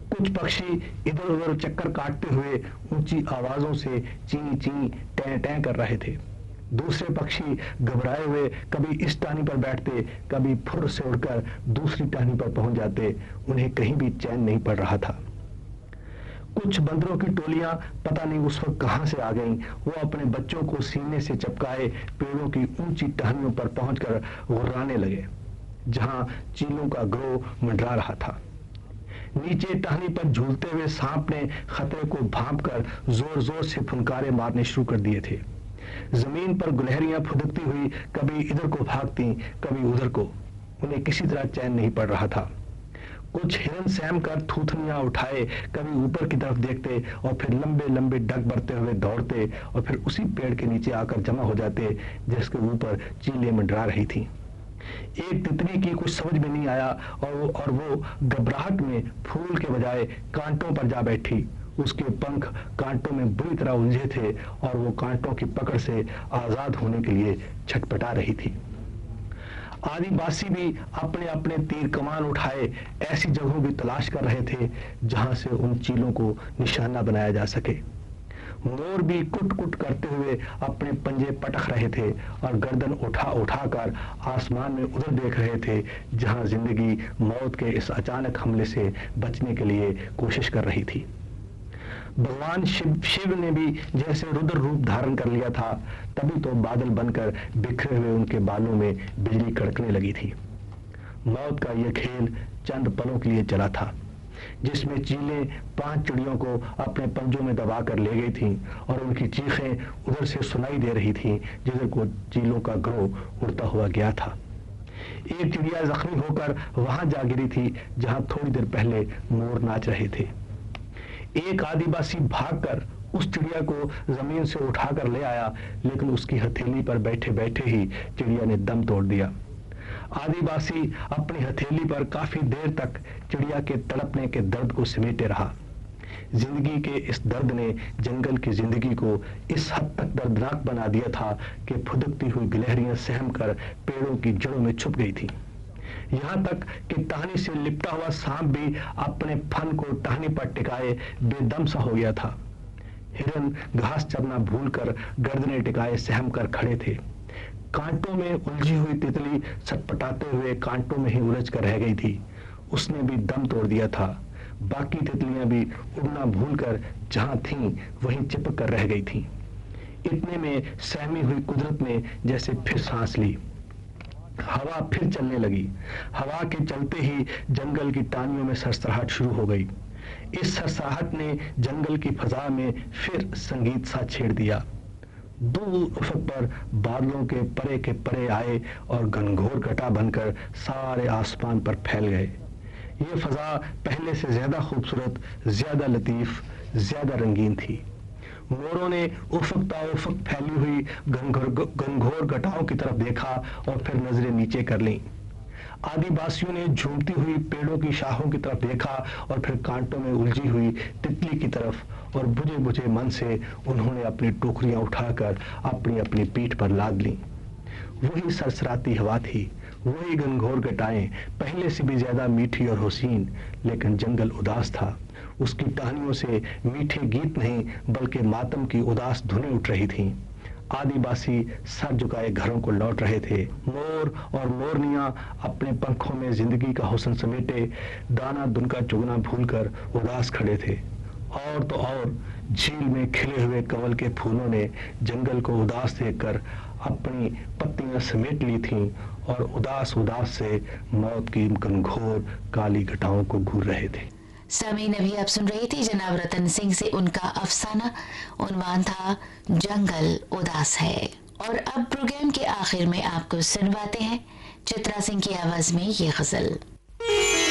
कुछ पक्षी इधर उधर चक्कर काटते हुए ऊंची आवाजों से ची ची टैं टैं कर रहे थे। दूसरे पक्षी घबराए हुए कभी इस टहनी पर बैठते, कभी फुर्र से उड़कर दूसरी टहनी पर पहुंच जाते। उन्हें कहीं भी चैन नहीं पड़ रहा था। कुछ बंदरों की टोलियां पता नहीं उस वक्त कहां से आ गईं। वो अपने बच्चों को सीने से चिपकाए पेड़ों की ऊंची टहनियों पर पहुंचकर गुर्राने लगे, जहां चीलों का ग्रोह मंडरा रहा था। नीचे टहनी पर झूलते हुए सांप ने खतरे को भांपकर जोर जोर से फुनकारे मारने शुरू कर दिए थे। जमीन पर गुलहरियां फुदकती हुई कभी इधर को भागती, कभी उधर को। उन्हें किसी तरह चैन नहीं पड़ रहा था। कुछ हिरन सहम कर थूथनियां उठाए कभी ऊपर की तरफ देखते और फिर लंबे लंबे डग भरते हुए दौड़ते और फिर उसी पेड़ के नीचे आकर जमा हो जाते जिसके ऊपर चीलें मंडरा रही थी। एक तितली की कुछ समझ में नहीं आया और वो घबराहट में फूल के बजाय कांटों पर जा बैठी। उसके पंख कांटों में बुरी तरह उलझे थे और वो कांटों की पकड़ से आजाद होने के लिए छटपटा रही थी। आदिवासी भी अपने अपने तीर कमान उठाए ऐसी जगहों की तलाश कर रहे थे जहां से उन चीलों को निशाना बनाया जा सके। मोर भी कुट कुट करते हुए अपने पंजे पटक रहे थे और गर्दन उठा उठाकर आसमान में उधर देख रहे थे जहां जिंदगी मौत के इस अचानक हमले से बचने के लिए कोशिश कर रही थी। भगवान शिव ने भी जैसे रुद्र रूप धारण कर लिया था, तभी तो बादल बनकर बिखरे हुए उनके बालों में बिजली कड़कने लगी थी। मौत का यह खेल चंद पलों के लिए चला था, जिसमें चीलें 5 चिड़ियों को अपने पंजों में दबाकर ले गई थीं और उनकी चीखें उधर से सुनाई दे रही थीं जिधर को चीलों का ग्रोह उड़ता हुआ गया था। एक चिड़िया जख्मी होकर वहां जा गिरी थी जहां थोड़ी देर पहले मोर नाच रहे थे। एक आदिवासी भागकर उस चिड़िया को जमीन से उठाकर ले आया, लेकिन उसकी हथेली पर बैठे बैठे ही चिड़िया ने दम तोड़ दिया। आदिवासी अपनी हथेली पर काफी देर तक चिड़िया के तड़पने के दर्द को समेटे रहा। जिंदगी के इस दर्द ने जंगल की जिंदगी को इस हद तक दर्दनाक बना दिया था कि फुदकती हुई गिलहरियां सहम कर पेड़ों की जड़ों में छुप गई थी। यहां तक कि टहनी से लिपटा हुआ सांप भी अपने फन को टहनी पर टिकाए बेदम सा हो गया था। हिरन घास चरना भूलकर गर्दने टिकाए सहम कर खड़े थे। कांटों में उलझी हुई तितली छटपटाते हुए कांटों में ही उलझ कर रह गई थी। उसने भी दम तोड़ दिया था। बाकी तितलियां भी उड़ना भूलकर जहां थीं वहीं चिपक कर रह गई थीं। इतने में सहमी हुई कुदरत ने जैसे फिर सांस ली। हवा फिर चलने लगी। हवा के चलते ही जंगल की टानियों में सरसराहट शुरू हो गई। इस सरसराहट ने जंगल की फजा में फिर संगीत सा छेड़ दिया। दूर उफक पर बादलों के परे आए और घनघोर घटा बनकर सारे आसमान पर फैल गए। ये फजा पहले से ज्यादा खूबसूरत, ज्यादा लतीफ, ज्यादा रंगीन थी। मोरों ने उफक फैली हुई घनघोर घटाओं की तरफ देखा और फिर नजरें नीचे कर लीं। आदिवासियों ने झूमती हुई पेड़ों की शाखों की तरफ देखा और फिर कांटों में उलझी हुई तितली की तरफ, और बुझे बुझे मन से उन्होंने अपनी टोकरियां उठाकर अपनी अपनी पीठ पर लाद लीं। वही सरसराती हवा थी, वही घनघोर घटाएं, पहले से भी ज्यादा मीठी और हुसीन। लेकिन जंगल उदास था। उसकी टहनियों से मीठे गीत नहीं बल्कि मातम की उदास धुनें उठ रही थीं। आदिवासी सर झुकाए घरों को लौट रहे थे। मोर और मोरनियां अपने पंखों में जिंदगी का हुस्न समेटे दाना दुनका चुगना भूलकर उदास खड़े थे। और तो और झील में खिले हुए कमल के फूलों ने जंगल को उदास देखकर अपनी पत्तियां समेट ली थीं और उदास उदास से मौत की घनघोर काली घटाओं को घूर रहे थे। सामीन, अभी आप सुन रही थी जनाब रतन सिंह से उनका अफसाना। उन्वान था जंगल उदास है। और अब प्रोग्राम के आखिर में आपको सुनवाते हैं चित्रा सिंह की आवाज में ये गजल।